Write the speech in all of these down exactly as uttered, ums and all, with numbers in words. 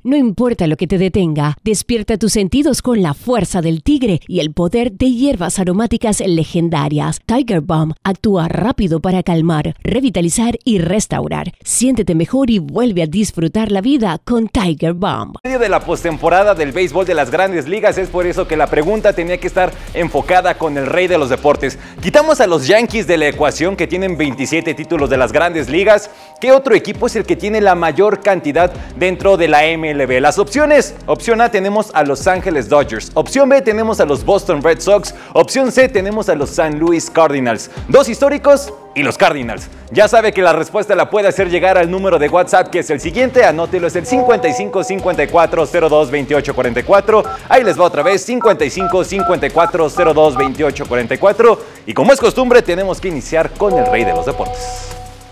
No importa lo que te detenga, despierta tus sentidos con la fuerza del tigre y el poder de hierbas aromáticas legendarias. Tiger Balm actúa rápido para calmar, revitalizar y restaurar. Siéntete mejor y vuelve a disfrutar la vida con Tiger Balm. En medio de la postemporada del béisbol de las grandes ligas, es por eso que la pregunta tenía que estar enfocada con el rey de los deportes. Quitamos a los Yankees de la ecuación, que tienen veintisiete títulos de las grandes ligas. ¿Qué otro equipo es el que tiene la mayor cantidad dentro de la M L B? Las opciones: opción A tenemos a Los Ángeles Dodgers, opción B tenemos a los Boston Red Sox, opción C tenemos a los San Luis Cardinals. Dos históricos y los Cardinals. Ya sabe que la respuesta la puede hacer llegar al número de WhatsApp, que es el siguiente, anótelo, es el cincuenta y cinco cincuenta y cuatro cero dos veintiocho cuarenta y cuatro. Ahí les va otra vez, cincuenta y cinco cincuenta y cuatro cero dos veintiocho cuarenta y cuatro. Y como es costumbre, tenemos que iniciar con el rey de los deportes.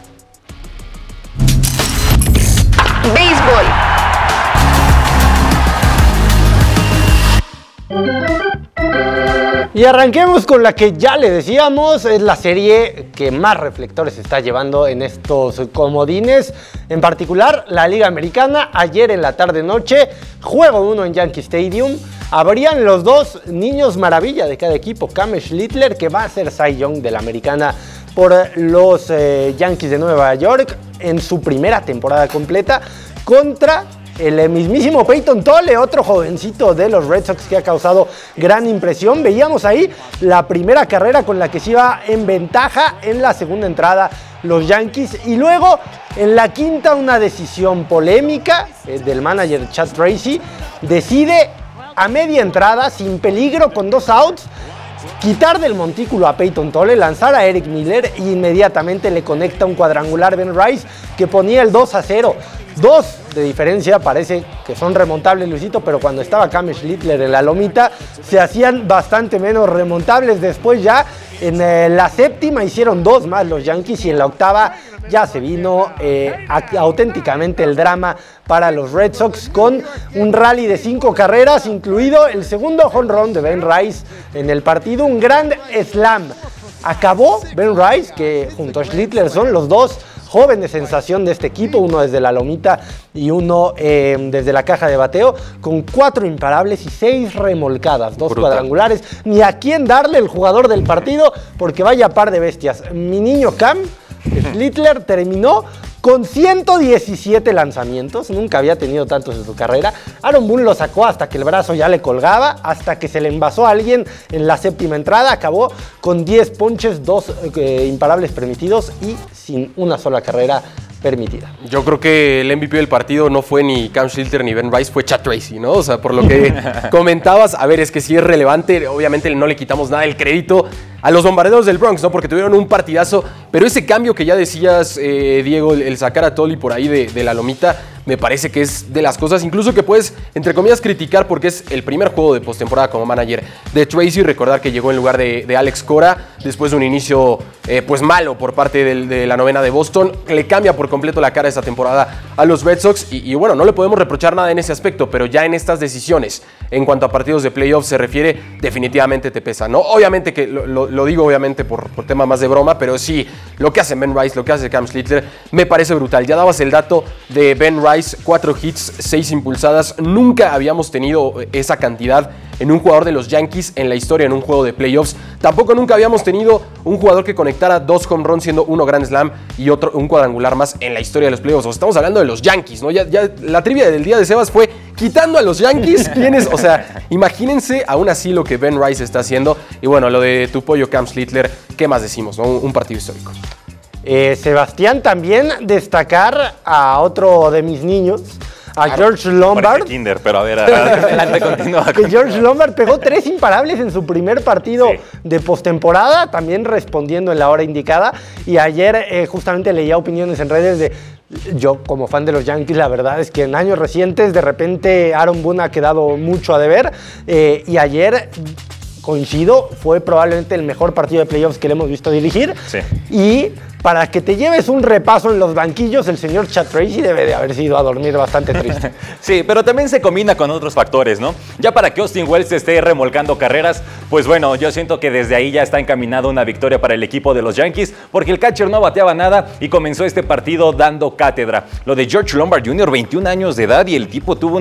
Béisbol. Y arranquemos con la que ya le decíamos, es la serie que más reflectores está llevando en estos comodines. En particular, la Liga Americana, ayer en la tarde-noche, juego uno en Yankee Stadium. Habrían los dos niños maravilla de cada equipo, Cam Schlittler, que va a ser Cy Young de la Americana por los eh, Yankees de Nueva York en su primera temporada completa, contra el mismísimo Peyton Tolle, otro jovencito de los Red Sox que ha causado gran impresión. Veíamos ahí la primera carrera con la que se iba en ventaja en la segunda entrada los Yankees, y luego en la quinta una decisión polémica eh, del manager Chad Tracy. Decide a media entrada, sin peligro, con dos outs, quitar del montículo a Peyton Tolle, lanzar a Eric Miller, e inmediatamente le conecta un cuadrangular Ben Rice que ponía el dos a cero. Dos de diferencia, parece que son remontables, Luisito, pero cuando estaba Cam Schlittler en la lomita se hacían bastante menos remontables. Después ya en eh, la séptima hicieron dos más los Yankees, y en la octava ya se vino eh, auténticamente el drama para los Red Sox, con un rally de cinco carreras, incluido el segundo home run de Ben Rice en el partido, un gran slam. Acabó Ben Rice, que junto a Schlittler son los dos jóvenes sensación de este equipo, uno desde la lomita y uno eh, desde la caja de bateo, con cuatro imparables y seis remolcadas, dos Brutal. cuadrangulares. Ni a quién darle el jugador del partido, porque vaya par de bestias. Mi niño Cam Schlittler terminó con ciento diecisiete lanzamientos, nunca había tenido tantos en su carrera. Aaron Boone lo sacó hasta que el brazo ya le colgaba, hasta que se le envasó a alguien en la séptima entrada. Acabó con diez ponches, dos eh, imparables permitidos y sin una sola carrera permitida. Yo creo que el M V P del partido no fue ni Cam Schlittler ni Ben Rice, fue Chad Tracy, ¿no? O sea, por lo que comentabas, a ver, es que sí es relevante, obviamente no le quitamos nada del crédito a los bombarderos del Bronx, ¿no? Porque tuvieron un partidazo, pero ese cambio que ya decías, eh, Diego, el, el sacar a Tolle por ahí de, de la lomita, me parece que es de las cosas incluso que puedes, entre comillas, criticar, porque es el primer juego de postemporada como manager de Tracy. Recordar que llegó en lugar de, de Alex Cora después de un inicio eh, pues malo por parte del, de la novena de Boston. Le cambia por completo la cara esta temporada a los Red Sox, y, y bueno, no le podemos reprochar nada en ese aspecto, pero ya en estas decisiones, en cuanto a partidos de playoffs se refiere, definitivamente te pesa, ¿no? Obviamente que lo, lo, lo digo obviamente por, por tema más de broma, pero sí, lo que hace Ben Rice, lo que hace Cam Schlittler, me parece brutal. Ya dabas el dato de Ben Rice, cuatro hits, seis impulsadas. Nunca habíamos tenido esa cantidad en un jugador de los Yankees en la historia en un juego de playoffs. Tampoco nunca habíamos tenido un jugador que conectara dos home runs, siendo uno Grand Slam y otro un cuadrangular más en la historia de los playoffs. O sea, estamos hablando de los Yankees, ¿no? Ya, ya la trivia del día de Sebas fue quitando a los Yankees. ¿Quiénes? O sea, imagínense aún así lo que Ben Rice está haciendo. Y bueno, lo de tu pollo Cam Schlittler, ¿qué más decimos, no? Un, un partido histórico. Eh, Sebastián, también destacar a otro de mis niños, a George Lombard. Kinder, pero a ver, adelante, continúa. Que George Lombard pegó tres imparables en su primer partido sí. de postemporada, también respondiendo en la hora indicada. Y ayer eh, justamente leía opiniones en redes de... Yo, como fan de los Yankees, la verdad es que en años recientes, de repente, Aaron Boone ha quedado mucho a deber. Eh, y ayer... coincido, fue probablemente el mejor partido de playoffs que le hemos visto dirigir. Sí. Y para que te lleves un repaso en los banquillos, el señor Chad Tracy debe de haber ido a dormir bastante triste. Sí, pero también se combina con otros factores, ¿no? Ya para que Austin Wells esté remolcando carreras, pues bueno, yo siento que desde ahí ya está encaminada una victoria para el equipo de los Yankees, porque el catcher no bateaba nada y comenzó este partido dando cátedra. Lo de George Lombard junior, veintiún años de edad, y el tipo tuvo